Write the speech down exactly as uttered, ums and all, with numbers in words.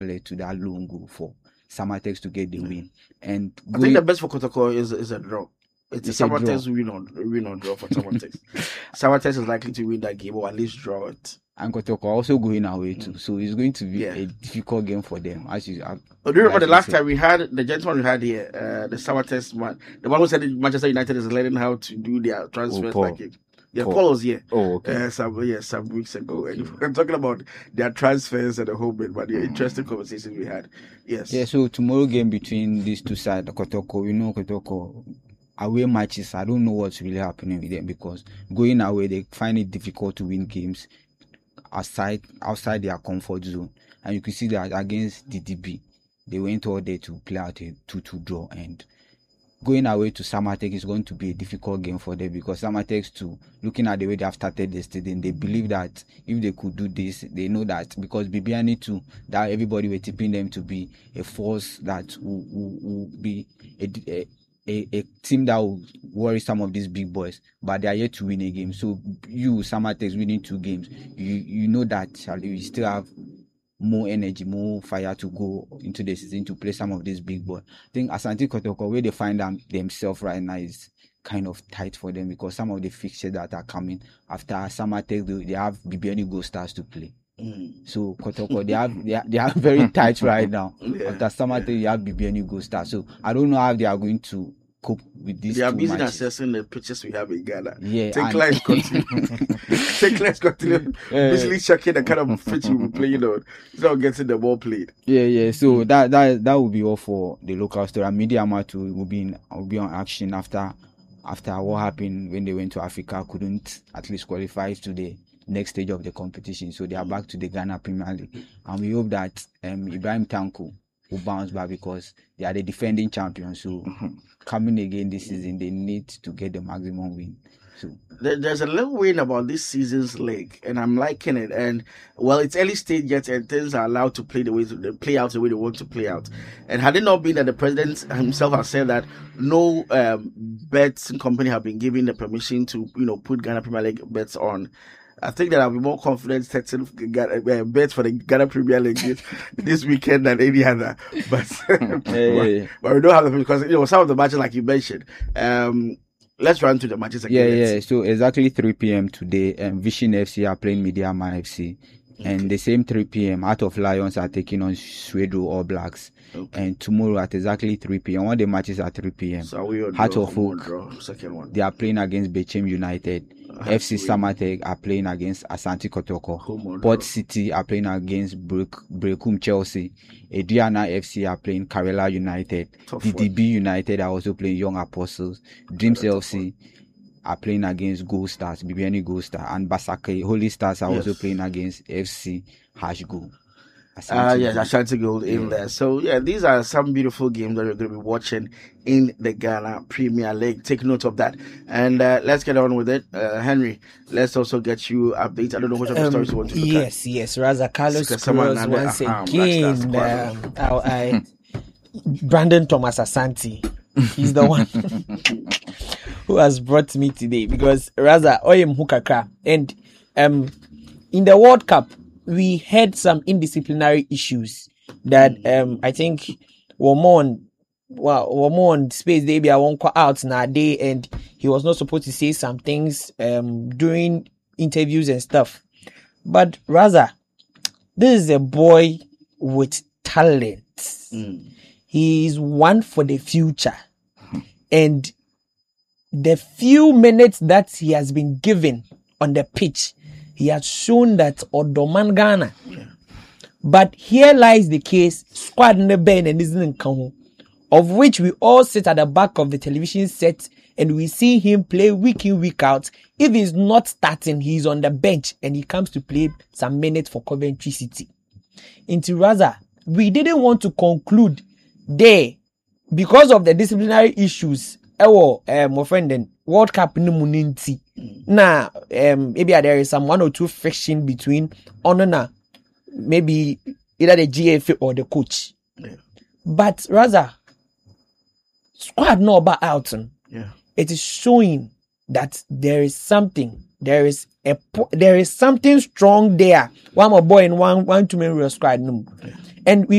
led to that lone goal for Samatex to get the Yeah. win. And I think the best for Kotoko is is a draw. It's, It's a a draw. Samatex win on win on draw for Samatex. Samatex is likely to win that game or at least draw it. and Kotoko are also going away too, so it's going to be Yeah. a difficult game for them. As you, uh, Oh, do you remember like the last said. time we had the gentleman we had here, uh, the Samatex man, the one who said that Manchester United is learning how to do their transfers Oh, Paul. like it. Yeah, Paul. Paul was here. Oh, okay. Uh, some yeah, some weeks ago, and we're talking about their transfers and the whole bit, but the interesting conversation we had. Yes. Yeah, so tomorrow game between these two sides, Kotoko, you know, Kotoko away matches, I don't know what's really happening with them because going away, they find it difficult to win games outside outside their comfort zone. And you can see that against D D B, they went all there to play out a two two draw. And going away to Samatex is going to be a difficult game for them because Samatex, too, looking at the way they have started this season, they believe that if they could do this, they know that because Bibiani, too, that everybody were tipping them to be a force that will, will, will be a, a A, a team that will worry some of these big boys, but they are yet to win a game. So you, Samatex, winning two games, you you know that you still have more energy, more fire to go into the season to play some of these big boys. I think Asante Kotoko, where they find them, themselves right now is kind of tight for them because some of the fixtures that are coming after Samatex, they, they have Bibiani Gold Stars to play. Mm. So Kotoko, they have they are, they are very tight right now. Yeah. After Samatex, you have Bibiani Gold Stars. So I don't know how they are going to cope with these They are two busy matches. assessing the pitches we have in Ghana. Yeah, Take and- let's continue. Take let's continue. Yeah. Busily checking the kind of pitch we'll be playing on. It's not getting the ball played. Yeah, yeah. So that that that will be all for the local story. And Media Matu will be in, will be on action after after what happened when they went to Africa, couldn't at least qualify to the next stage of the competition. So they are back to the Ghana Premier League, and we hope that um, Ibrahim Tanko will bounce back because they are the defending champions. So coming again this season, they need to get the maximum win. So There- There's a little win about this season's league, and I'm liking it. And well, it's early stage yet, and things are allowed to play the way they play out the way they want to play out. And had it not been that the president himself has said that no um, bets company have been given the permission to you know put Ghana Premier League bets on, I think that I'll be more confident setting uh, bets for the Ghana Premier League this, this weekend than any other. But, yeah. but, but we don't have the because you know some of the matches like you mentioned. Um, let's run to the matches yeah, again. yeah. So exactly three p.m. today, um, Vision F C are playing Mediama F C. And the same three p.m. Heart of Lions are taking on Swedro All Blacks. Okay. And tomorrow at exactly three p.m. One of the matches at three p.m. So are we on Heart draw, of I'm on Oak, draw, second one. they are playing against Bechem United. Uh, F C we- Samatex are playing against Asante Kotoko. Home on Port draw. City are playing against Brek- Brekum Chelsea. Adriana F C are playing Karela United. Tough D D B United are also playing Young Apostles. Dreams tough L C are playing against Gold Stars, Bibiani Gold Star, and Basake Holy Stars are Yes. also playing against F C Hash Go. Uh, Asante yes, Gold. Ashanti Gold in there. So, yeah, these are some beautiful games that we're going to be watching in the Ghana Premier League. Take note of that. And uh, let's get on with it. Uh, Henry, let's also get you updates. I don't know which of the Um, stories you want to look yes, yes. Raza Carlos Because someone Cruz had once a- um, again. that's- Um, I, I, Brandon Thomas Asante. He's the one who has brought me today because Raza Oyem Hukaka. And um, in the World Cup, we had some indisciplinary issues that um, I think were more on well, were more on space. Maybe I won't go out nowadays, and he was not supposed to say some things um during interviews and stuff. But rather, this is a boy with talent. Mm. He is one for the future, and the few minutes that he has been given on the pitch, he has shown that Odoman Ghana. But here lies the case, squad never and isn't count, of which we all sit at the back of the television set and we see him play week in, week out. If he's not starting, he's on the bench and he comes to play some minutes for Coventry City. In Tiraza, we didn't want to conclude there because of the disciplinary issues. Ewo, um, my friend, then World Cup no muninti. Now, um, maybe there is some one or two friction between Onana, maybe either the G F A or the coach. Yeah. But rather, squad no about Alton. Yeah. It is showing that there is something, there is a, po- there is something strong there. One more boy and one, one too many real squad. No. And we